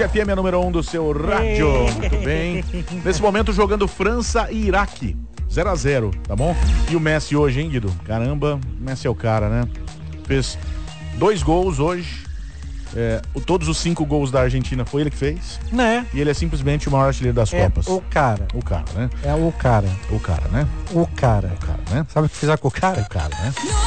Band FM é número 1 do seu rádio. Muito bem. Nesse momento jogando França e Iraque. 0-0, tá bom? E o Messi hoje, hein, Guido? Caramba, o Messi é o cara, né? Fez 2 gols hoje. Todos os 5 gols da Argentina foi ele que fez. Né? E ele é simplesmente o maior artilheiro das Copas. O cara. O cara, né? É o cara. O cara, né? O cara. O cara, né? Sabe o que fizer com o cara? O cara, né?